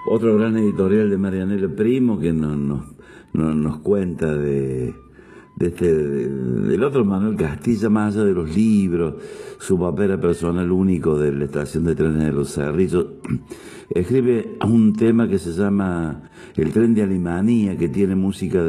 Otro gran editorial de Marianela Primo que nos cuenta del otro Manuel Castilla, más allá de los libros, su papel personal único de la estación de trenes de Los Cerrillos. Escribe un tema que se llama El tren de Alimanía, que tiene música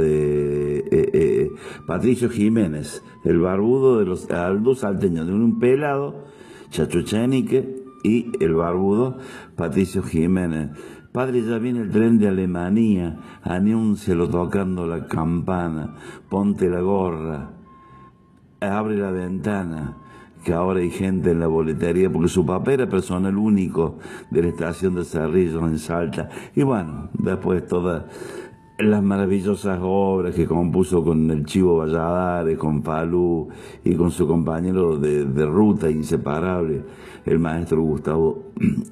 de Patricio Jiménez, el barbudo de los dos salteños, de un pelado, Chacho Chenique, y el barbudo Patricio Jiménez. Padre, ya viene el tren de Alemania, anúncialo tocando la campana, ponte la gorra, abre la ventana, que ahora hay gente en la boletería, porque su papel era personal único de la estación de Cerrillos en Salta. Y bueno, después todas las maravillosas obras que compuso con el Chivo Valladares, con Falú y con su compañero de ruta inseparable, el maestro Gustavo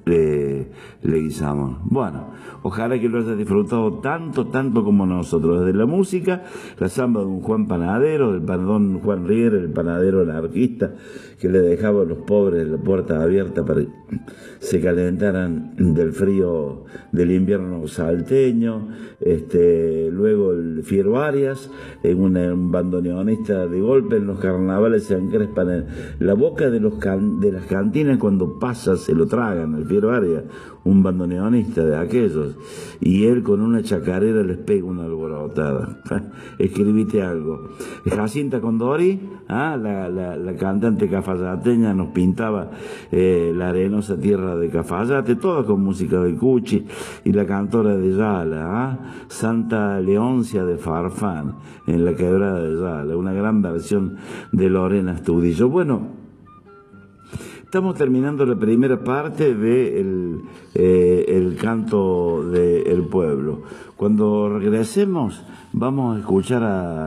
Leguizamón. Bueno, ojalá que lo haya disfrutado tanto como nosotros. Desde la música, la samba de un Juan Panadero, don Juan Riera, el panadero anarquista, que le dejaba a los pobres la puerta abierta para que se calentaran del frío del invierno salteño. Luego el Fiero Arias, un bandoneonista de golpe en los carnavales se encrespan la boca de las cantinas, cuando pasa se lo tragan. El Fiero Arias, un bandoneonista de aquellos, y él con una chacarera les pega una alborotada. Escribite algo. Jacinta Condori, la cantante cafayateña, nos pintaba la arenosa tierra de Cafayate, toda con música del Cuchi, y la cantora de Yala, Santa Leoncia de Farfán, en la quebrada de Yala, una gran versión de Lorena Astudillo. Bueno, estamos terminando la primera parte de el canto del pueblo. Cuando regresemos vamos a escuchar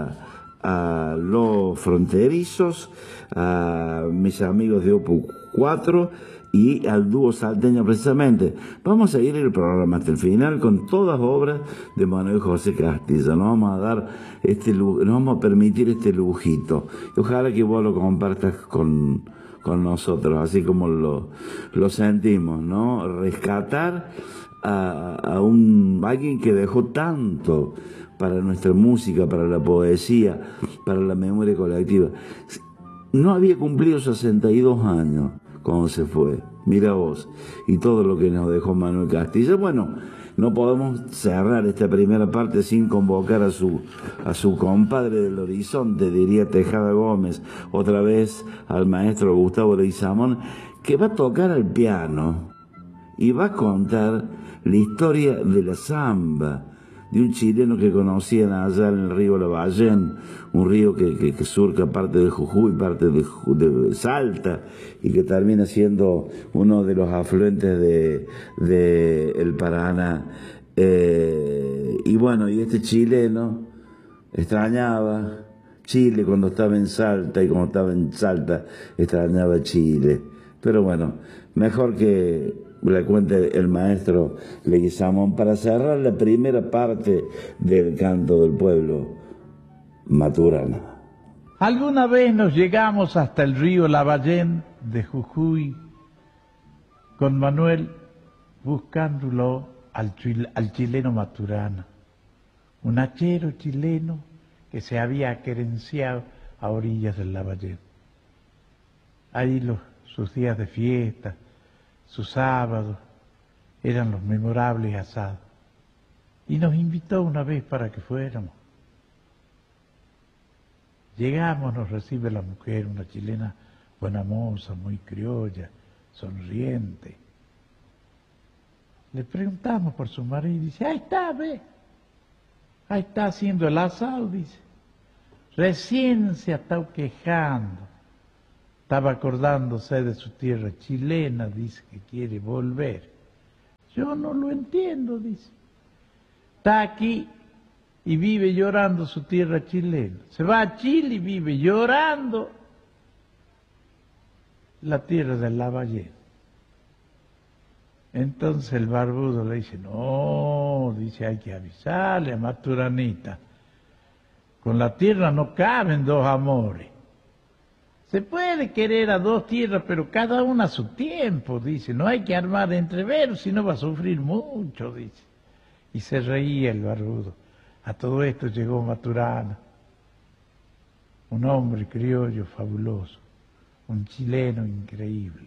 a los fronterizos, a mis amigos de Opu 4 y al dúo salteño precisamente. Vamos a ir el programa hasta el final con todas obras de Manuel José Castilla. Nos vamos a dar nos vamos a permitir este lujito. Y ojalá que vos lo compartas con nosotros, así como lo sentimos, ¿no? Rescatar a alguien que dejó tanto para nuestra música, para la poesía, para la memoria colectiva. No había cumplido 62 años cuando se fue, mira vos, y todo lo que nos dejó Manuel Castilla. Bueno, no podemos cerrar esta primera parte sin convocar a su compadre del horizonte, diría Tejada Gómez, otra vez al maestro Gustavo Leguizamón, que va a tocar al piano y va a contar la historia de la samba, de un chileno que conocían allá en el río Lavallén, un río que surca parte de Jujuy, parte de Salta, y que termina siendo uno de los afluentes de el Paraná. Y bueno, y este chileno extrañaba Chile cuando estaba en Salta, y cuando estaba en Salta extrañaba Chile. Pero bueno, mejor que la cuente el maestro Leguizamón para cerrar la primera parte del canto del pueblo Maturana. Alguna vez nos llegamos hasta el río Lavallén de Jujuy con Manuel, buscándolo al chileno Maturana, un hachero chileno que se había querenciado a orillas del Lavallén. Ahí sus días de fiesta, sus sábados, eran los memorables asados. Y nos invitó una vez para que fuéramos. Llegamos, nos recibe la mujer, una chilena buena moza, muy criolla, sonriente. Le preguntamos por su marido y dice, ahí está, ve. Ahí está haciendo el asado, dice. Recién se ha estado quejando. Estaba acordándose de su tierra chilena, dice que quiere volver. Yo no lo entiendo, dice. Está aquí y vive llorando su tierra chilena. Se va a Chile y vive llorando la tierra del Lavallén. Entonces el barbudo le dice, no, dice, hay que avisarle a Maturanita. Con la tierra no caben dos amores. Se puede querer a dos tierras, pero cada una a su tiempo, dice. No hay que armar entreveros, si no va a sufrir mucho, dice. Y se reía el barbudo. A todo esto llegó Maturana, un hombre criollo fabuloso, un chileno increíble.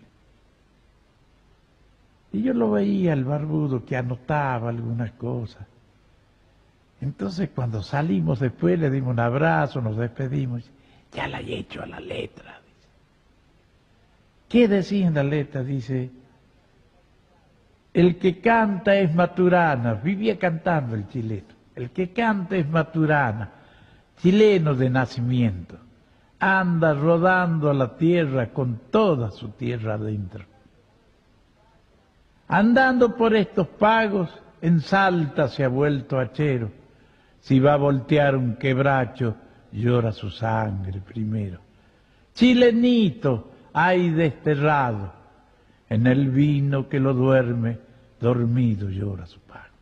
Y yo lo veía, el barbudo, que anotaba algunas cosas. Entonces cuando salimos después le dimos un abrazo, nos despedimos. Ya la he hecho a la letra. Dice. ¿Qué decía en la letra? Dice, el que canta es Maturana. Vivía cantando el chileno. El que canta es Maturana, chileno de nacimiento. Anda rodando a la tierra con toda su tierra adentro. Andando por estos pagos, en Salta se ha vuelto hachero. Si va a voltear un quebracho, llora su sangre primero. Chilenito hay desterrado, en el vino que lo duerme, dormido llora su pago.